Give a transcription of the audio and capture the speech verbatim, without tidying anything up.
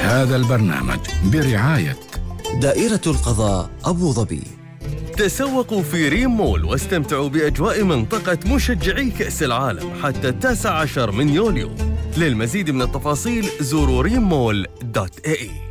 هذا البرنامج برعاية دائرة القضاء أبو ظبي. تسوقوا في ريم مول واستمتعوا بأجواء منطقة مشجعي كأس العالم حتى التاسع عشر من يوليو. للمزيد من التفاصيل زوروا ريم مول دوت اي اي.